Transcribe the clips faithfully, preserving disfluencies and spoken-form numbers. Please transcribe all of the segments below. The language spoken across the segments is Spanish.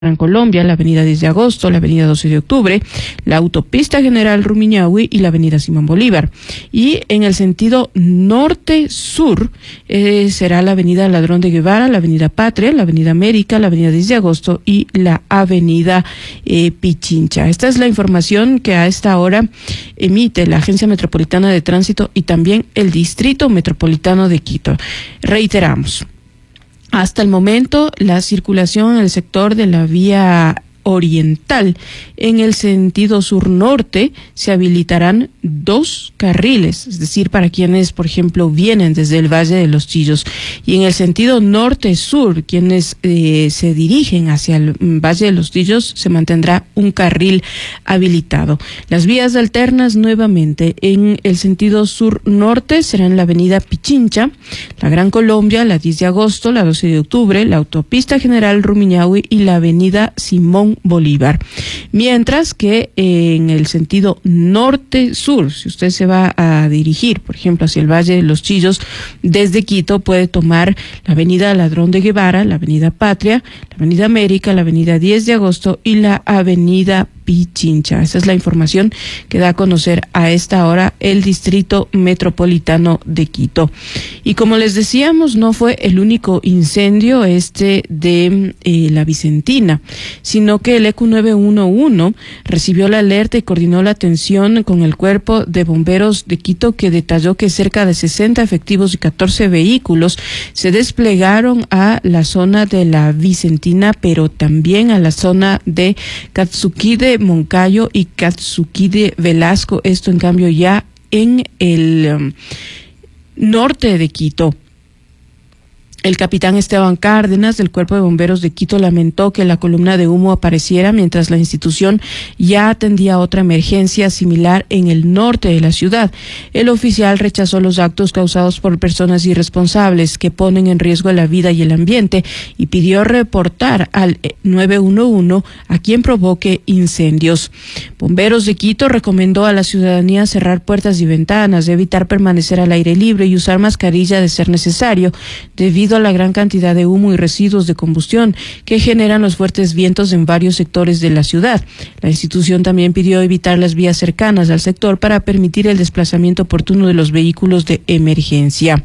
en Colombia, la avenida diez de agosto, la avenida doce de octubre, la autopista General Rumiñahui y la avenida Simón Bolívar. Y en el sentido norte-sur eh, será la avenida Ladrón de Guevara, la avenida Patria, la avenida América, la avenida diez de agosto y la avenida eh, Pichincha. Esta es la información que a esta hora emite la Agencia Metropolitana de Tránsito y también el Distrito Metropolitano de Quito. Reiteramos. Hasta el momento, la circulación en el sector de la vía oriental, en el sentido sur-norte, se habilitarán dos carriles, es decir, para quienes, por ejemplo, vienen desde el Valle de los Chillos, y en el sentido norte-sur, quienes eh, se dirigen hacia el Valle de los Chillos, se mantendrá un carril habilitado. Las vías alternas, nuevamente, en el sentido sur-norte, serán la avenida Pichincha, la Gran Colombia, la diez de agosto, la doce de octubre, la autopista General Rumiñahui y la avenida Simón Bolívar. Mientras que eh, en el sentido norte-sur, si usted se va a dirigir, por ejemplo, hacia el Valle de los Chillos, desde Quito puede tomar la avenida Ladrón de Guevara, la avenida Patria, la avenida América, la avenida diez de agosto y la avenida Pichincha. Esa es la información que da a conocer a esta hora el Distrito Metropolitano de Quito. Y como les decíamos, no fue el único incendio este de eh, la Vicentina, sino que el E Q nueve uno uno recibió la alerta y coordinó la atención con el Cuerpo de Bomberos de Quito, que detalló que cerca de sesenta efectivos y catorce vehículos se desplegaron a la zona de la Vicentina, pero también a la zona de Katsuquide Moncayo y Katsuquide Velasco, esto en cambio ya en el um, norte de Quito. El capitán Esteban Cárdenas del Cuerpo de Bomberos de Quito lamentó que la columna de humo apareciera mientras la institución ya atendía otra emergencia similar en el norte de la ciudad. El oficial rechazó los actos causados por personas irresponsables que ponen en riesgo la vida y el ambiente y pidió reportar al nueve uno uno a quien provoque incendios. Bomberos de Quito recomendó a la ciudadanía cerrar puertas y ventanas, evitar permanecer al aire libre y usar mascarilla de ser necesario, debido a la gran cantidad de humo y residuos de combustión que generan los fuertes vientos en varios sectores de la ciudad. La institución también pidió evitar las vías cercanas al sector para permitir el desplazamiento oportuno de los vehículos de emergencia.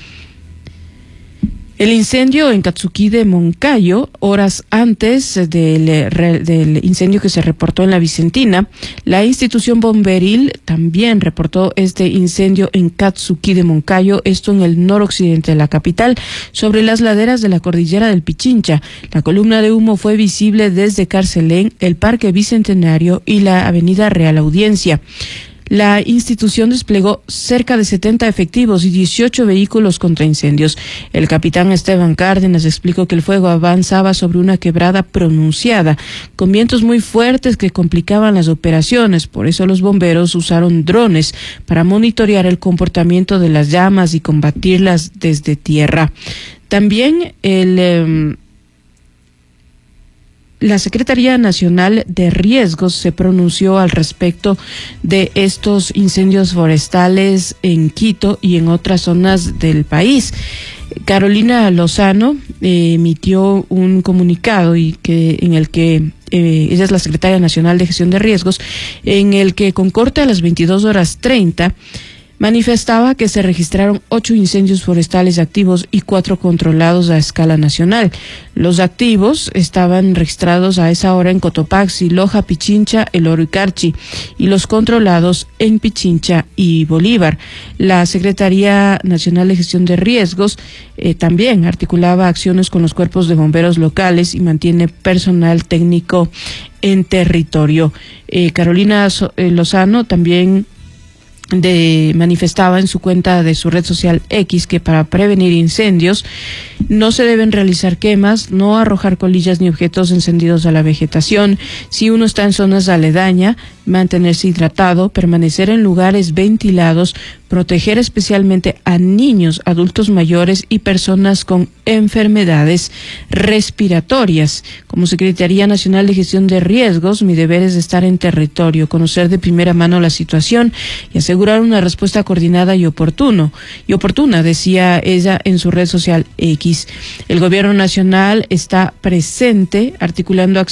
El incendio en Katsuquide Moncayo, horas antes del, del incendio que se reportó en la Vicentina, la institución bomberil también reportó este incendio en Katsuquide Moncayo, esto en el noroccidente de la capital, sobre las laderas de la cordillera del Pichincha. La columna de humo fue visible desde Carcelén, el Parque Bicentenario y la Avenida Real Audiencia. La institución desplegó cerca de setenta efectivos y dieciocho vehículos contra incendios. El capitán Esteban Cárdenas explicó que el fuego avanzaba sobre una quebrada pronunciada, con vientos muy fuertes que complicaban las operaciones. Por eso los bomberos usaron drones para monitorear el comportamiento de las llamas y combatirlas desde tierra. También el... Eh, La Secretaría Nacional de Riesgos se pronunció al respecto de estos incendios forestales en Quito y en otras zonas del país. Carolina Lozano eh, emitió un comunicado y que en el que eh, ella es la Secretaria Nacional de Gestión de Riesgos, en el que con corte a las veintidós horas treinta manifestaba que se registraron ocho incendios forestales activos y cuatro controlados a escala nacional. Los activos estaban registrados a esa hora en Cotopaxi, Loja, Pichincha, El Oro y Carchi, y los controlados en Pichincha y Bolívar. La Secretaría Nacional de Gestión de Riesgos eh, también articulaba acciones con los cuerpos de bomberos locales y mantiene personal técnico en territorio. Eh, Carolina so- eh, Lozano también De, manifestaba en su cuenta de su red social X que para prevenir incendios no se deben realizar quemas, no arrojar colillas ni objetos encendidos a la vegetación. Si uno está en zonas aledañas, mantenerse hidratado, permanecer en lugares ventilados, proteger especialmente a niños, adultos mayores y personas con enfermedades respiratorias. Como Secretaría Nacional de Gestión de Riesgos, mi deber es estar en territorio, conocer de primera mano la situación y asegurar una respuesta coordinada y oportuno y oportuna, decía ella en su red social X. El gobierno nacional está presente articulando acciones